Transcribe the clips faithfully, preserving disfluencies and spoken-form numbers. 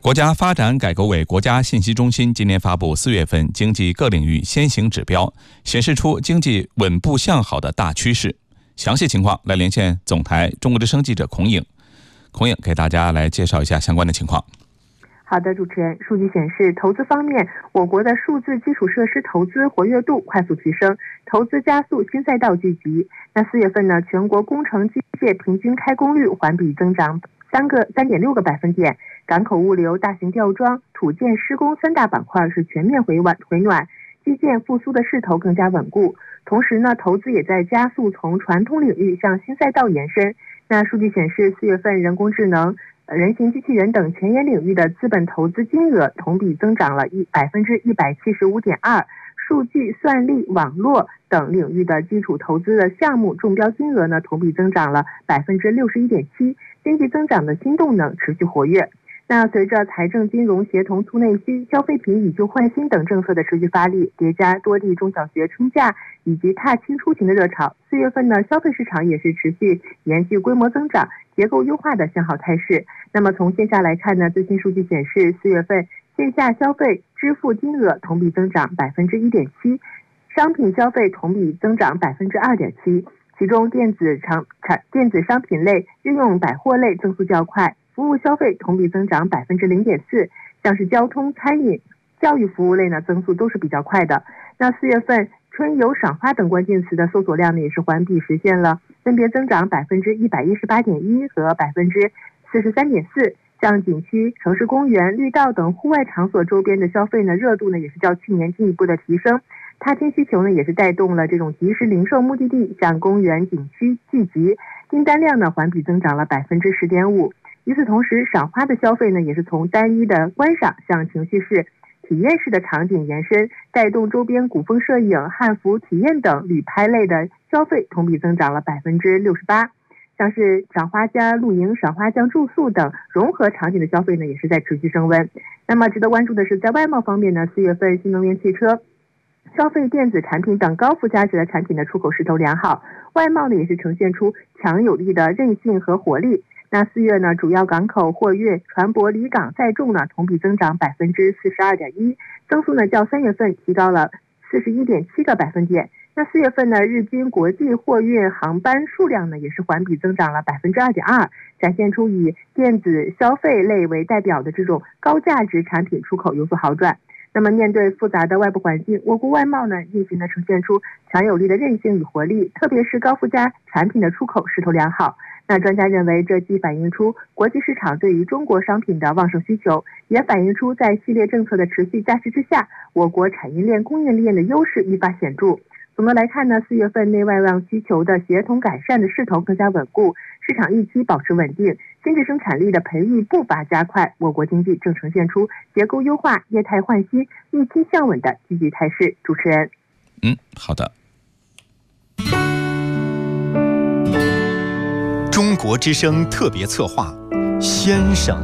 国家发展改革委国家信息中心今年发布四月份经济各领域先行指标，显示出经济稳步向好的大趋势。详细情况来连线总台中国之声记者孔颖。孔颖给大家来介绍一下相关的情况。 好的，主持人，数据显示，投资方面，我国的数字基础设施投资活跃度快速提升，投资加速，新赛道聚集。那四月份呢，全国工程机械平均开工率环比增长三个三点六个百分点，港口物流、大型吊装、土建施工三大板块是全面回暖回暖，基建复苏的势头更加稳固。同时呢，投资也在加速从传统领域向新赛道延伸。那数据显示，四月份人工智能、人形机器人等前沿领域的资本投资金额同比增长了百分之一百七十五点二，数据、算力、网络等领域的基础投资的项目中标金额呢，同比增长了百分之六十一点七，经济增长的新动能持续活跃。那随着财政金融协同促内需、消费品以旧换新等政策的持续发力，叠加多地中小学春假以及踏青出行的热潮，四月份呢，消费市场也是持续延续规模增长、结构优化的向好态势。那么从线下来看呢，最新数据显示，四月份线下消费支付金额同比增长百分之一点七，商品消费同比增长百分之二点七，其中电子产产电子商品类、日用百货类增速较快。服务消费同比增长百分之零点四，像是交通、餐饮、教育服务类呢增速都是比较快的。那四月份春游、赏花等关键词的搜索量呢也是环比实现了分别增长百分之一百一十八点一和百分之四十三点四。像景区、城市公园、绿道等户外场所周边的消费呢热度呢也是较去年进一步的提升。踏青需求呢也是带动了这种即时零售目的地向公园、景区聚集，订单量呢环比增长了百分之十点五。与此同时，赏花的消费呢，也是从单一的观赏向情绪式、体验式的场景延伸，带动周边古风摄影、汉服体验等旅拍类的消费同比增长了百分之六十八。像是赏花加露营、赏花加住宿等融合场景的消费呢，也是在持续升温。那么值得关注的是，在外贸方面呢，四月份新能源汽车、消费电子产品等高附加值的产品的出口势头良好，外贸呢也是呈现出强有力的韧性和活力。那四月呢，主要港口货运、船舶离港载重呢，同比增长百分之四十二点一，增速呢较三月份提高了四十一点七个百分点。那四月份呢，日均国际货运航班数量呢，也是环比增长了百分之二点二，展现出以电子消费类为代表的这种高价值产品出口有所好转。那么面对复杂的外部环境，我国外贸呢运行呢呈现出强有力的韧性与活力，特别是高附加产品的出口势头良好。那专家认为，这既反映出国际市场对于中国商品的旺盛需求，也反映出在系列政策的持续加持之下，我国产业链、供应链的优势愈发显著。总的来看呢，四月份内外旺需求的协同改善的势头更加稳固，市场预期保持稳定，新质生产力的培育步伐加快，我国经济正呈现出结构优化、业态换新、预期向稳的积极态势。主持人， 嗯，好的。 中国之声特别策划，先生。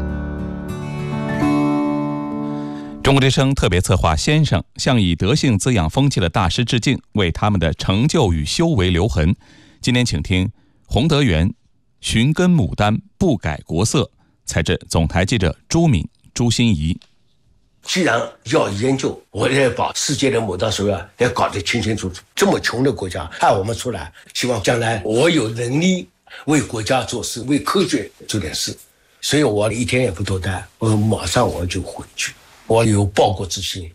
中国之声特别策划先生向以德性滋养风气的大师致敬，为他们的成就与修为留痕。今天请听洪德元寻根牡丹不改国色，采自总台记者朱敏、朱心怡。 既然要研究，我也把世界的牡丹水啊也搞得清清楚楚。这么穷的国家派我们出来，希望将来我有能力为国家做事，为科学做点事。所以我一天也不多待，我马上我就回去，我有报国之心。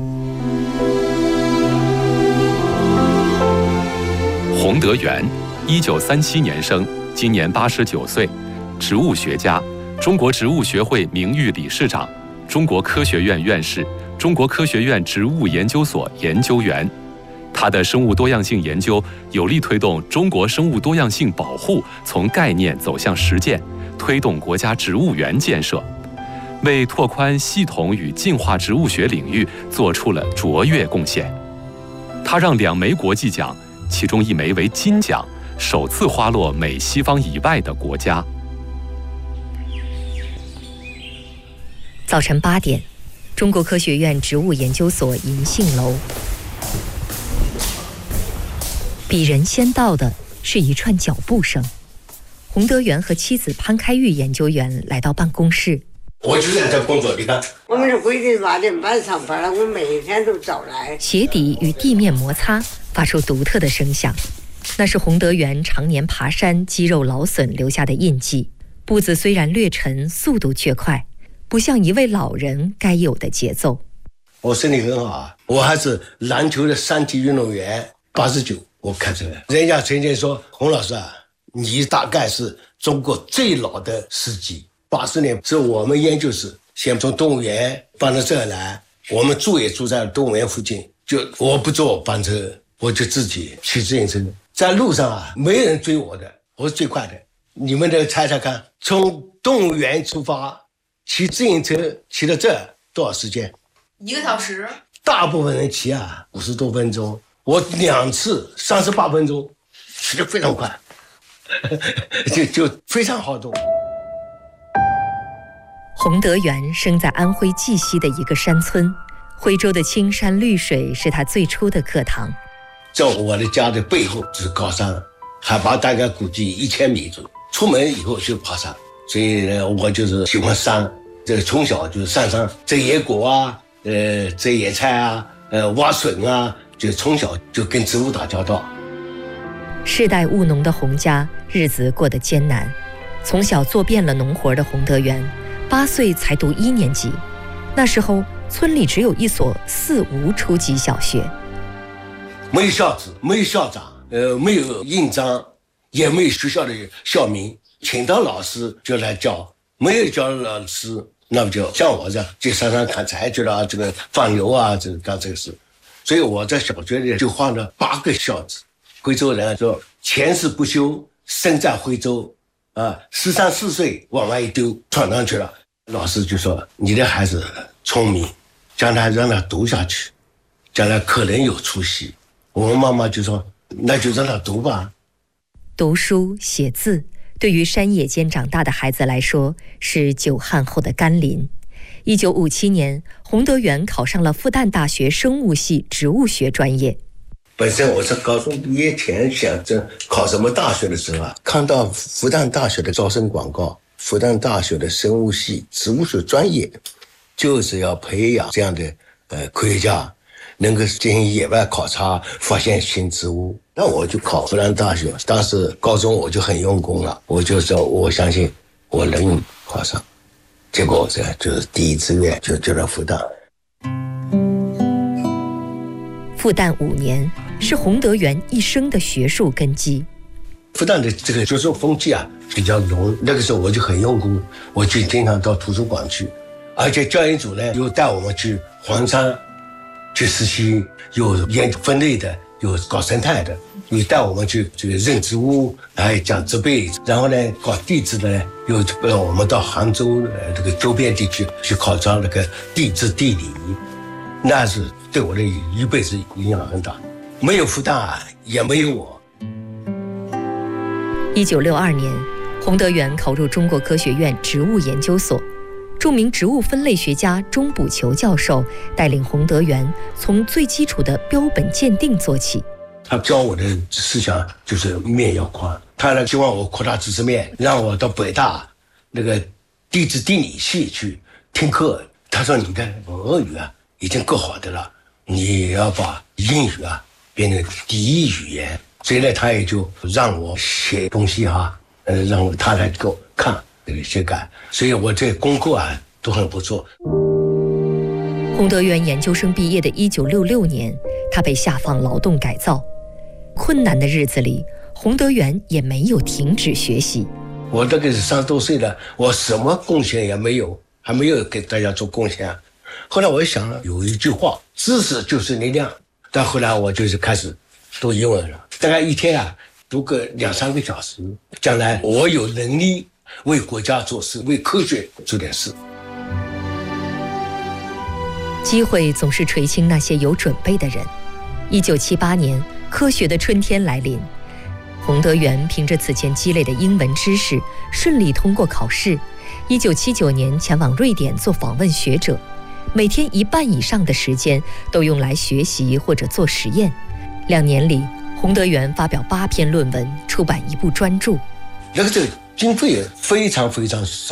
洪德元，一九三七年生，今年八十九岁，植物学家，中国植物学会名誉理事长，中国科学院院士，中国科学院植物研究所研究员。他的生物多样性研究有力推动中国生物多样性保护从概念走向实践，推动国家植物园建设，为拓宽系统与进化植物学领域做出了卓越贡献。他让两枚国际奖，其中一枚为金奖，首次花落美西方以外的国家。 早晨八点，中国科学院植物研究所银杏楼。比人先到的是一串脚步声。洪德元和妻子潘开玉研究员来到办公室， 我就在这工作，你看， 我们是规定八点半上班了，我每天都早来。 鞋底与地面摩擦，发出独特的声响，那是洪德元常年爬山、肌肉劳损留下的印记。步子虽然略沉，速度却快，不像一位老人该有的节奏。 我身体很好啊，我还是篮球的三级运动员，八十九我开始了。人家曾经说，洪老师啊，你大概是中国最老的司机。八十年是我们研究室先从动物园搬到这儿来，我们住也住在动物园附近，就我不坐班车，我就自己骑自行车，在路上啊，没人追我的，我是最快的。你们得猜猜看，从动物园出发，骑自行车骑到这儿多少时间？ 一个小时。 大部分人骑啊五十多分钟，我两次三十八分钟，骑得非常快，就就非常好动。 洪德元生在安徽绩溪的一个山村，徽州的青山绿水是他最初的课堂。 在我的家的背后就是高山，海拔大概估计一千米左右。出门以后就爬山，所以呢，我就是喜欢山。这从小就是上山摘野果啊，呃，摘野菜啊，呃，挖笋啊，就从小就跟植物打交道。 世代务农的洪家日子过得艰难，从小做遍了农活的洪德元，八岁才读一年级。那时候村里只有一所四无初级小学， 没有校址，没有校长，呃，没有印章，也没有学校的校名，请到老师就来教，没有教老师，那么就像我这样去山上砍柴去了，这个放牛啊，这干这个事。所以我在小学里就画了八个孝子。徽州人说前世不修，生在徽州，啊，十三四岁往外一丢，闯上去了。老师就说你的孩子聪明，将来让他读下去，将来可能有出息。我们妈妈就说那就让他读吧。 读书写字对于山野间长大的孩子来说是久旱后的甘霖。一九五七年，洪德元考上了复旦大学生物系植物学专业。 本身我是高中毕业前想着考什么大学的时候啊，看到复旦大学的招生广告，复旦大学的生物系植物学专业就是要培养这样的呃科学家，能够进行野外考察，发现新植物。那我就考复旦大学，当时高中我就很用功了，我就说我相信我能考上，结果这就是第一志愿就就到复旦。 复旦五年是洪德元一生的学术根基。 复旦的这个学术风气啊比较浓，那个时候我就很用功，我就经常到图书馆去，而且教研组呢又带我们去黄山去实习，有研究分类的，有搞生态的，又带我们去这个认植物，还有讲植被，然后呢搞地质的呢，又让我们到杭州呃这个周边地区去考察那个地质地理，那是对我的一辈子影响很大。没有复旦也没有我。 一九六二年，洪德元考入中国科学院植物研究所，著名植物分类学家钟补求教授带领洪德元从最基础的标本鉴定做起。 他教我的思想就是面要宽，他呢希望我扩大知识面，让我到北大那个地质地理系去听课。他说你看俄语啊已经够好的了，你要把英语啊变成第一语言。所以呢他也就让我写东西啊，呃，让他来给我看这个写改，所以我这功课啊都很不错。 洪德元研究生毕业的一九六六年，他被下放劳动改造。困难的日子里，洪德元也没有停止学习。 我这个是三十多岁了，我什么贡献也没有，还没有给大家做贡献。后来我想有一句话，知识就是力量。但后来我就是开始读英文了，大概一天啊读个两三个小时，将来我有能力为国家做事，为科学做点事。 机会总是垂青那些有准备的人。一九七八年，科学的春天来临，洪德元凭着此前积累的英文知识，顺利通过考试。一九七九年前往瑞典做访问学者，每天一半以上的时间都用来学习或者做实验。两年里，洪德元发表八篇论文，出版一部专著。 那个这个经费非常非常少，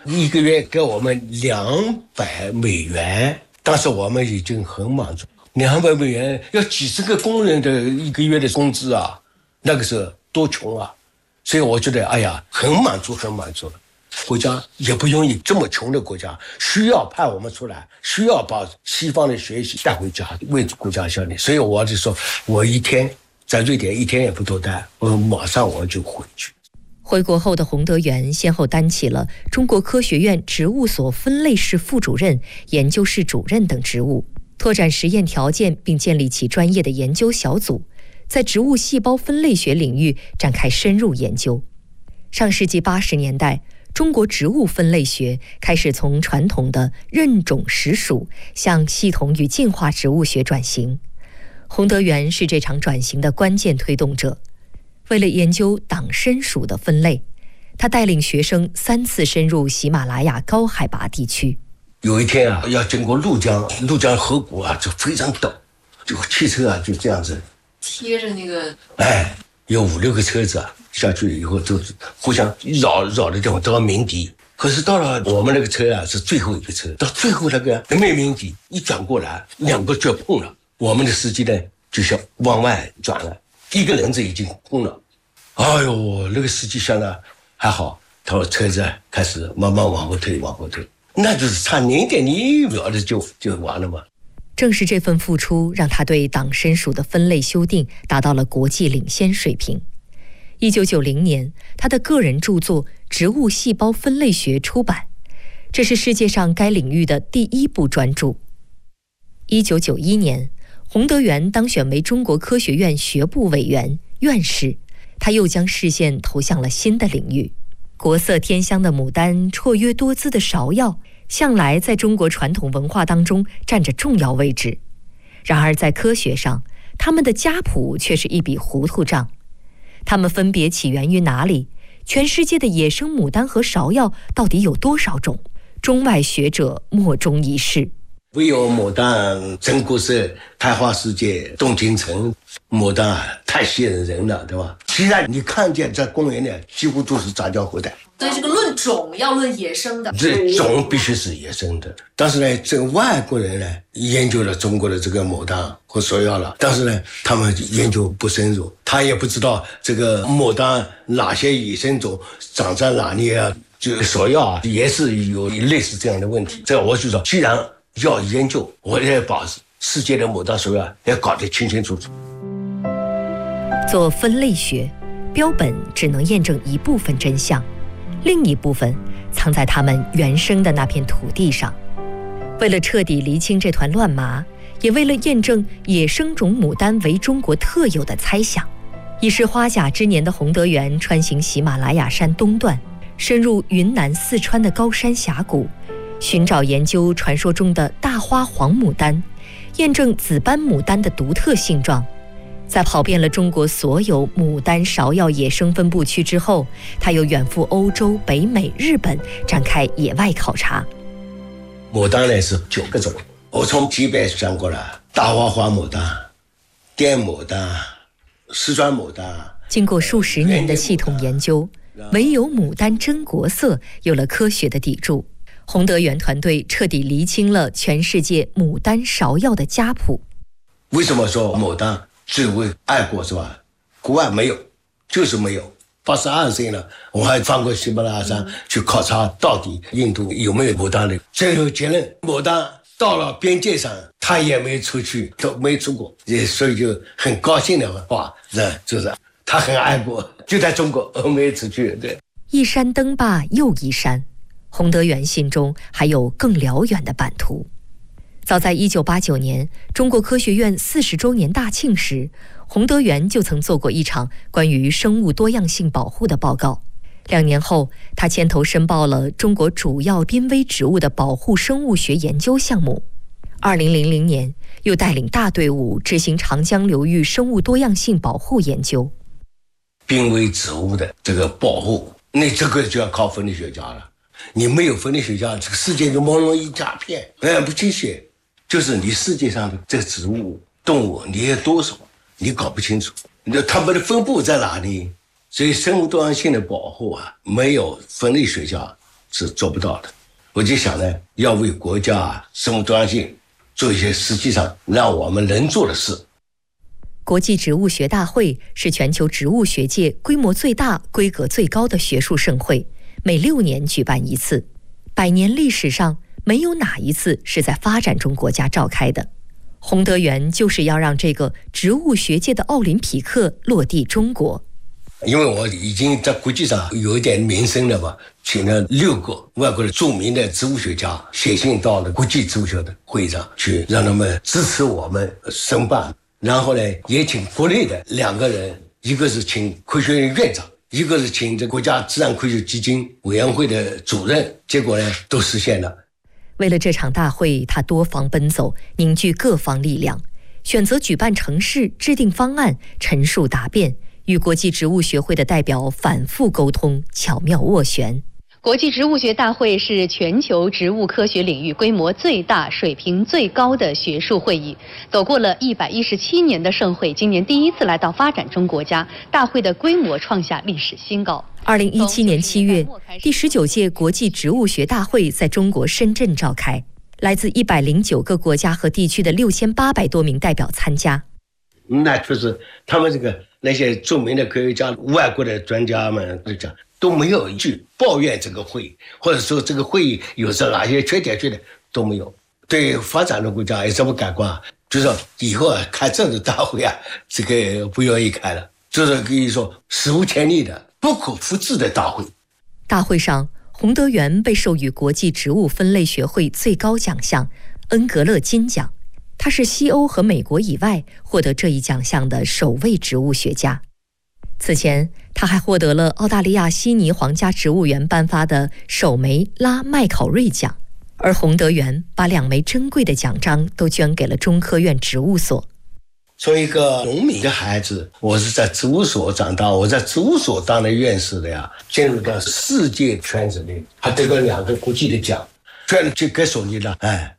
一个月给我们两百美元，当时我们已经很满足。两百美元要几十个工人的一个月的工资啊，那个时候多穷啊！所以我觉得，哎呀，很满足，很满足了。国家也不容易，这么穷的国家需要派我们出来，需要把西方的学习带回家，为国家效力。所以我就说，我一天在瑞典一天也不多待，我马上我就回去。 回国后的洪德元先后担起了中国科学院植物所分类室副主任、研究室主任等职务，拓展实验条件，并建立起专业的研究小组，在植物细胞分类学领域展开深入研究。上世纪八十年代，中国植物分类学开始从传统的认种识属向系统与进化植物学转型。洪德元是这场转型的关键推动者。为了研究党参属的分类，他带领学生三次深入喜马拉雅高海拔地区。 有一天啊，要经过怒江，怒江河谷啊，就非常陡，就汽车啊就这样子贴着那个， 哎，有五六个车子啊下去以后，都互相绕绕的地方都要鸣笛。可是到了我们那个车啊是最后一个车，到最后那个没鸣笛，一转过来，两个就碰了。我们的司机呢就想往外转了，一个轮子已经空了。哎呦，那个司机想的还好，他说车子开始慢慢往后退，往后退，那就是差零点零一秒的就就完了嘛。 正是这份付出，让他对党参属的分类修订达到了国际领先水平。一九九零年，他的个人著作《植物细胞分类学》出版，这是世界上该领域的第一部专著。一九九一年，洪德元当选为中国科学院学部委员、院士，他又将视线投向了新的领域。国色天香的牡丹，绰约多姿的芍药，向来在中国传统文化当中占着重要位置。然而在科学上，它们的家谱却是一笔糊涂账。它们分别起源于哪里？全世界的野生牡丹和芍药到底有多少种？中外学者莫衷一是。 唯有牡丹真国色，开花世界动京城。牡丹太吸引人了，对吧？其实你看见在公园里几乎都是杂交后代。 对，这个论种要论野生的， 这种必须是野生的。但是呢，这个外国人呢研究了中国的这个牡丹和芍药了，但是呢，他们研究不深入，他也不知道这个牡丹哪些野生种长在哪里啊。就芍药啊，也是有类似这样的问题。这我就说，既然要研究，我也把世界的牡丹芍药也搞得清清楚楚。 做分类学，标本只能验证一部分真相，另一部分藏在它们原生的那片土地上。为了彻底厘清这团乱麻，也为了验证野生种牡丹为中国特有的猜想，已是花甲之年的洪德元穿行喜马拉雅山东段，深入云南、四川的高山峡谷，寻找研究传说中的大花黄牡丹，验证紫斑牡丹的独特性状。在跑遍了中国所有牡丹、芍药野生分布区之后，他又远赴欧洲、北美、日本，展开野外考察。 牡丹呢是九个种，我从级别讲过了：大花黄牡丹、滇牡丹、四川牡丹。 经过数十年的系统研究，唯有牡丹真国色有了科学的砥柱。洪德元团队彻底厘清了全世界牡丹、芍药的家谱。 为什么说牡丹最为爱国是吧？国外没有，就是没有。八十二岁了，我还翻过喜马拉雅山去考察，到底印度有没有牡丹的。最后结论，牡丹到了边界上，他也没出去，都没出过，也所以就很高兴的话，这就是他很爱国，就在中国没出去。对， 一山登罢又一山，洪德元心中还有更辽远的版图。早在一九八九年，中国科学院四十周年大庆时，洪德元就曾做过一场关于生物多样性保护的报告。两年后，他牵头申报了中国主要濒危植物的保护生物学研究项目。二零零零年，又带领大队伍执行长江流域生物多样性保护研究。 濒危植物的这个保护，那这个就要靠分类学家了。你没有分类学家，这个世界就朦胧一大片，哎，不清晰。就是你世界上的这个植物、动物，你有多少，你搞不清楚，它们的分布在哪里？所以生物多样性的保护啊，没有分类学家是做不到的。我就想呢，要为国家生物多样性做一些实际上让我们能做的事。 国际植物学大会是全球植物学界规模最大、规格最高的学术盛会，每六年举办一次。百年历史上没有哪一次是在发展中国家召开的。洪德元就是要让这个植物学界的奥林匹克落地中国。 因为我已经在国际上有一点名声了嘛，请了六个外国的著名的植物学家写信到了国际植物学的会议上去，让他们支持我们申办。然后呢，也请国内的两个人，一个是请科学院院长，一个是请这国家自然科学基金委员会的主任，结果呢都实现了。 为了这场大会，他多方奔走，凝聚各方力量，选择举办城市，制定方案，陈述答辩，与国际植物学会的代表反复沟通，巧妙斡旋。 国际植物学大会是全球植物科学领域规模最大、水平最高的学术会议。走过了一百一十七年的盛会，今年第一次来到发展中国家，大会的规模创下历史新高。 二零一七年七月，第十九届国际植物学大会在中国深圳召开，来自一百零九个国家和地区的六千八百多名代表参加。 那就是他们这个那些著名的科学家、外国的专家们就讲，都没有一句抱怨这个会议，或者说这个会议有着哪些缺点，缺点都没有。对发展中国家有什么感官？就是说以后啊开这种大会啊，这个不愿意开了，就是可以说史无前例的、不可复制的大会。 大会上，洪德元被授予国际植物分类学会最高奖项恩格勒金奖。他是西欧和美国以外获得这一奖项的首位植物学家。此前，他还获得了澳大利亚悉尼皇家植物园颁发的首枚拉麦考瑞奖，而洪德元把两枚珍贵的奖章都捐给了中科院植物所。 作为一个农民的孩子，我是在植物所长大，我在植物所当了院士的呀，进入到世界圈子里，还得了两个国际的奖，全就给手里了，哎。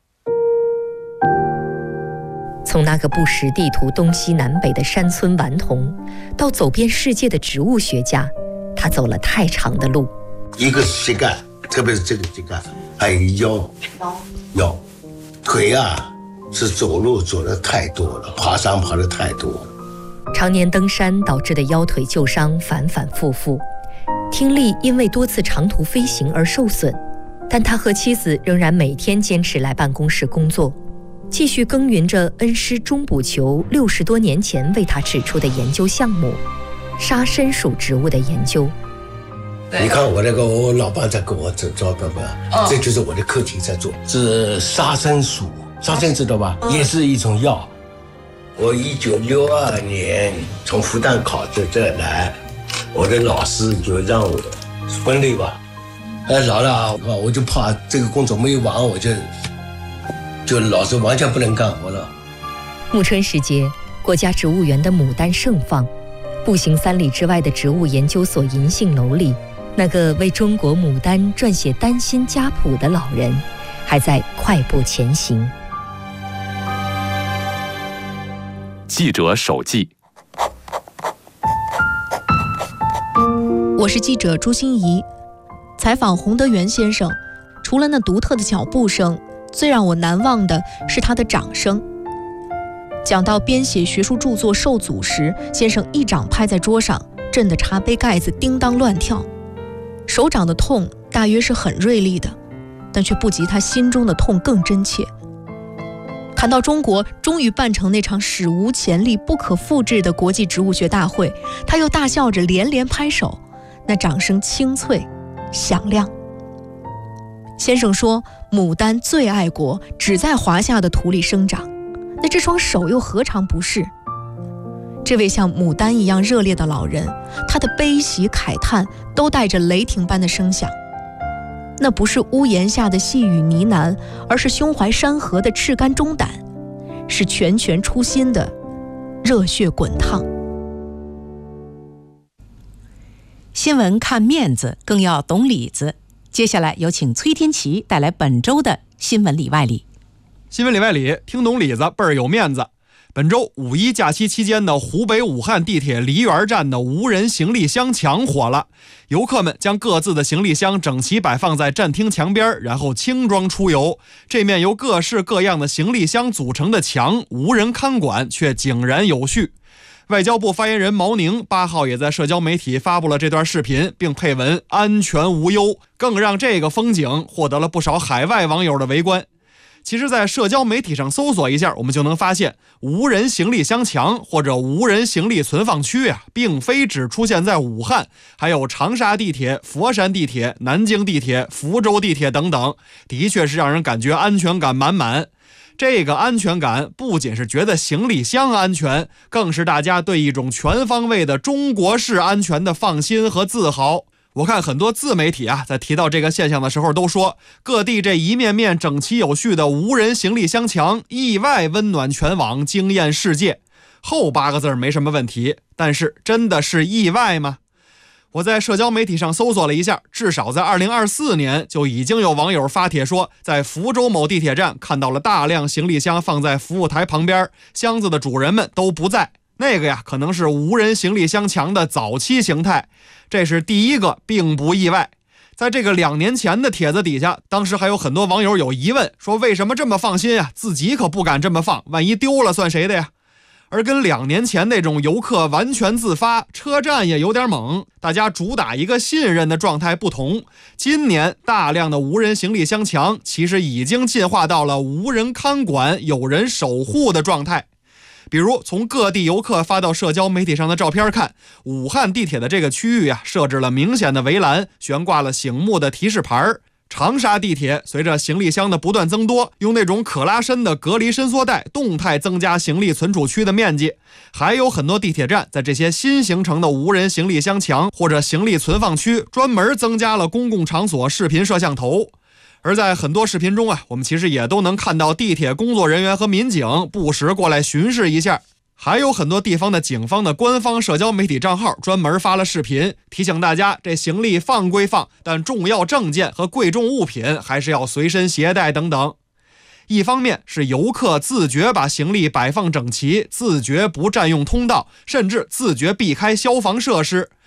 从那个不识地图东西南北的山村顽童，到走遍世界的植物学家，他走了太长的路。 一个是膝盖，特别是这个膝盖，还有腰，腰，腿啊是走路走的太多了，爬山爬的太多了。 常年登山导致的腰腿旧伤反反复复，听力因为多次长途飞行而受损，但他和妻子仍然每天坚持来办公室工作，继续耕耘着恩师钟补球六十多年前为他指出的研究项目——沙参属植物的研究。 你看我那个，我老伴在跟我走，知道吧？哦、这就是我的课题在做，是沙参属。沙参知道吧？嗯、也是一种药。我一九六二年从复旦考到这来，我的老师就让我分类吧。哎，老了，我就怕这个工作没有完，我就。就老师完全不能干活了。 暮春时节，国家植物园的牡丹盛放，步行三里之外的植物研究所银杏楼里，那个为中国牡丹撰写丹心家谱的老人，还在快步前行。 记者手记。 我是记者朱欣怡，采访洪德元先生，除了那独特的脚步声，最让我难忘的是他的掌声。讲到编写学术著作受阻时，先生一掌拍在桌上，震得茶杯盖子叮当乱跳。手掌的痛大约是很锐利的，但却不及他心中的痛更真切。谈到中国终于办成那场史无前例、不可复制的国际植物学大会，他又大笑着连连拍手，那掌声清脆响亮。先生说，牡丹最爱国，只在华夏的土里生长，那这双手又何尝不是？这位像牡丹一样热烈的老人，他的悲喜慨叹都带着雷霆般的声响。那不是屋檐下的细语呢喃，而是胸怀山河的赤肝忠胆，是拳拳出心的热血滚烫。 新闻看面子，更要懂里子。接下来有请崔天琪带来本周的新闻里外里。 新闻里外里，听懂里子倍儿有面子。 本周五一假期期间的湖北武汉地铁梨园站的无人行李箱墙火了，游客们将各自的行李箱整齐摆放在站厅墙边，然后轻装出游。这面由各式各样的行李箱组成的墙无人看管，却井然有序。外交部发言人毛宁八号也在社交媒体发布了这段视频，并配文安全无忧，更让这个风景获得了不少海外网友的围观。其实在社交媒体上搜索一下，我们就能发现无人行李箱墙或者无人行李存放区啊，并非只出现在武汉，还有长沙地铁、佛山地铁、南京地铁、福州地铁等等，的确是让人感觉安全感满满。这个安全感不仅是觉得行李箱安全，更是大家对一种全方位的中国式安全的放心和自豪。我看很多自媒体啊，在提到这个现象的时候都说，各地这一面面整齐有序的无人行李箱墙意外温暖全网，惊艳世界。后八个字没什么问题，但是真的是意外吗？我在社交媒体上搜索了一下，至少在二零二四年就已经有网友发帖说，在福州某地铁站看到了大量行李箱放在服务台旁边，箱子的主人们都不在。那个呀，可能是无人行李箱墙的早期形态，这是第一个，并不意外。在这个两年前的帖子底下，当时还有很多网友有疑问，说为什么这么放心啊？自己可不敢这么放，万一丢了算谁的呀？而跟两年前那种游客完全自发，车站也有点猛，大家主打一个信任的状态不同，今年大量的无人行李箱墙其实已经进化到了无人看管、有人守护的状态。比如从各地游客发到社交媒体上的照片看，武汉地铁的这个区域啊，设置了明显的围栏，悬挂了醒目的提示牌。长沙地铁随着行李箱的不断增多，用那种可拉伸的隔离伸缩带动态增加行李存储区的面积。还有很多地铁站在这些新形成的无人行李箱墙或者行李存放区专门增加了公共场所视频摄像头。而在很多视频中啊，我们其实也都能看到地铁工作人员和民警不时过来巡视一下。还有很多地方的警方的官方社交媒体账号专门发了视频，提醒大家这行李放归放，但重要证件和贵重物品还是要随身携带等等。一方面是游客自觉把行李摆放整齐，自觉不占用通道，甚至自觉避开消防设施。